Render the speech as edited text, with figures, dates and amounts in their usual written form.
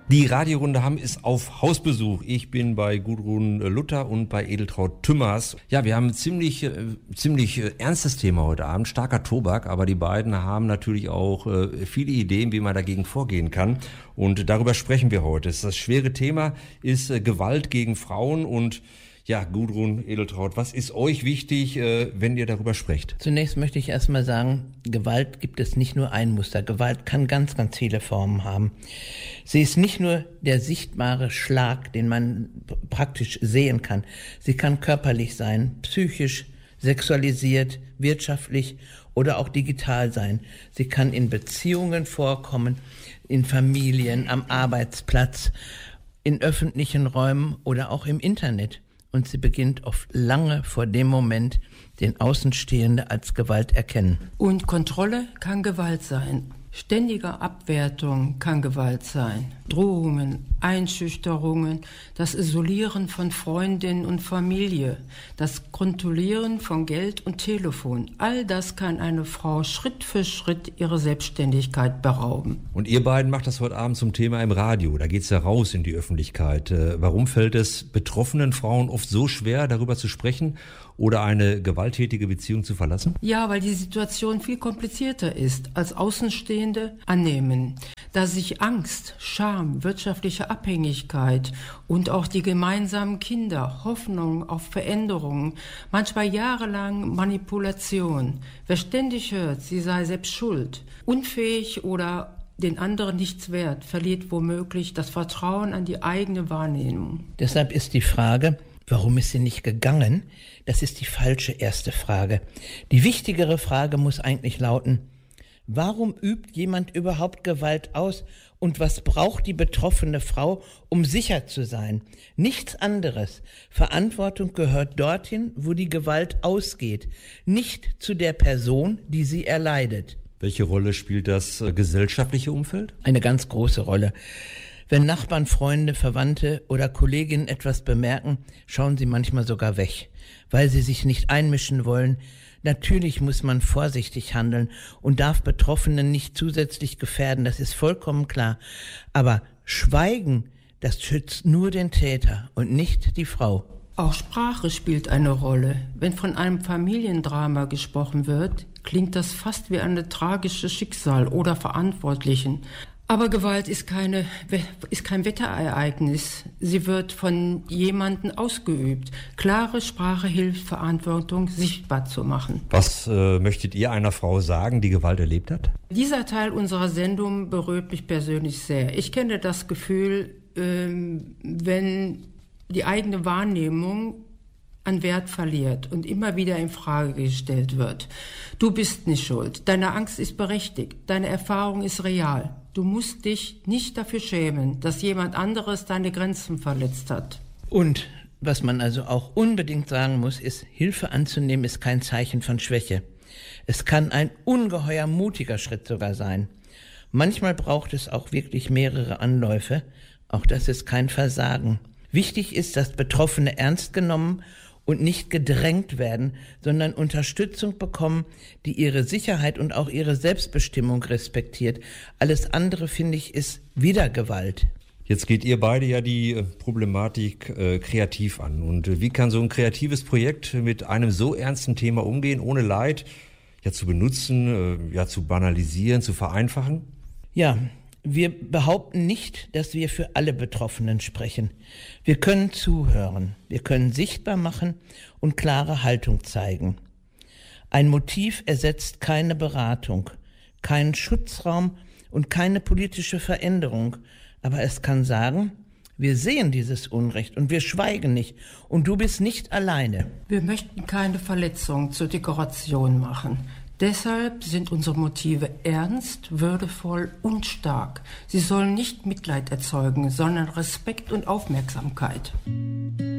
Die Radiorunde Hamm ist auf Hausbesuch. Ich bin bei Gudrun Luther und bei Edeltraud Tümmers. Ja, wir haben ein ziemlich ernstes Thema heute Abend, starker Tobak, aber die beiden haben natürlich auch viele Ideen, wie man dagegen vorgehen kann. Und darüber sprechen wir heute. Das schwere Thema ist Gewalt gegen Frauen und ja, Gudrun, Edeltraud, was ist euch wichtig, wenn ihr darüber sprecht? Zunächst möchte ich erstmal sagen, Gewalt gibt es nicht nur ein Muster. Gewalt kann ganz, ganz viele Formen haben. Sie ist nicht nur der sichtbare Schlag, den man praktisch sehen kann. Sie kann körperlich sein, psychisch, sexualisiert, wirtschaftlich oder auch digital sein. Sie kann in Beziehungen vorkommen, in Familien, am Arbeitsplatz, in öffentlichen Räumen oder auch im Internet. Und sie beginnt oft lange vor dem Moment, den Außenstehende als Gewalt erkennen. Und Kontrolle kann Gewalt sein. Ständige Abwertung kann Gewalt sein. Drohungen, Einschüchterungen, das Isolieren von Freundinnen und Familie, das Kontrollieren von Geld und Telefon. All das kann eine Frau Schritt für Schritt ihre Selbstständigkeit berauben. Und ihr beiden macht das heute Abend zum Thema im Radio. Da geht's ja raus in die Öffentlichkeit. Warum fällt es betroffenen Frauen oft so schwer, darüber zu sprechen oder eine gewalttätige Beziehung zu verlassen? Ja, weil die Situation viel komplizierter ist, als Außenstehende annehmen. Da sich Angst, Scham, wirtschaftliche Abhängigkeit und auch die gemeinsamen Kinder, Hoffnung auf Veränderungen, manchmal jahrelang Manipulation. Wer ständig hört, sie sei selbst schuld, unfähig oder den anderen nichts wert, verliert womöglich das Vertrauen an die eigene Wahrnehmung. Deshalb ist die Frage, warum ist sie nicht gegangen? Das ist die falsche erste Frage. Die wichtigere Frage muss eigentlich lauten, warum übt jemand überhaupt Gewalt aus und was braucht die betroffene Frau, um sicher zu sein? Nichts anderes. Verantwortung gehört dorthin, wo die Gewalt ausgeht, nicht zu der Person, die sie erleidet. Welche Rolle spielt das gesellschaftliche Umfeld? Eine ganz große Rolle. Wenn Nachbarn, Freunde, Verwandte oder Kolleginnen etwas bemerken, schauen sie manchmal sogar weg, weil sie sich nicht einmischen wollen. Natürlich muss man vorsichtig handeln und darf Betroffenen nicht zusätzlich gefährden, das ist vollkommen klar. Aber Schweigen, das schützt nur den Täter und nicht die Frau. Auch Sprache spielt eine Rolle. Wenn von einem Familiendrama gesprochen wird, klingt das fast wie ein tragisches Schicksal oder Verantwortlichen. Aber Gewalt ist kein Wetterereignis. Sie wird von jemandem ausgeübt. Klare Sprache hilft, Verantwortung sichtbar zu machen. Was möchtet ihr einer Frau sagen, die Gewalt erlebt hat? Dieser Teil unserer Sendung berührt mich persönlich sehr. Ich kenne das Gefühl, wenn die eigene Wahrnehmung an Wert verliert und immer wieder in Frage gestellt wird. Du bist nicht schuld, deine Angst ist berechtigt, deine Erfahrung ist real. Du musst dich nicht dafür schämen, dass jemand anderes deine Grenzen verletzt hat. Und was man also auch unbedingt sagen muss, ist, Hilfe anzunehmen ist kein Zeichen von Schwäche. Es kann ein ungeheuer mutiger Schritt sogar sein. Manchmal braucht es auch wirklich mehrere Anläufe. Auch das ist kein Versagen. Wichtig ist, dass Betroffene ernst genommen und nicht gedrängt werden, sondern Unterstützung bekommen, die ihre Sicherheit und auch ihre Selbstbestimmung respektiert. Alles andere, finde ich, ist wieder Gewalt. Jetzt geht ihr beide ja die Problematik kreativ an. Und wie kann so ein kreatives Projekt mit einem so ernsten Thema umgehen, ohne Leid zu benutzen, zu banalisieren, zu vereinfachen? Ja, wir behaupten nicht, dass wir für alle Betroffenen sprechen. Wir können zuhören, wir können sichtbar machen und klare Haltung zeigen. Ein Motiv ersetzt keine Beratung, keinen Schutzraum und keine politische Veränderung. Aber es kann sagen, wir sehen dieses Unrecht und wir schweigen nicht und du bist nicht alleine. Wir möchten keine Verletzung zur Dekoration machen. Deshalb sind unsere Motive ernst, würdevoll und stark. Sie sollen nicht Mitleid erzeugen, sondern Respekt und Aufmerksamkeit.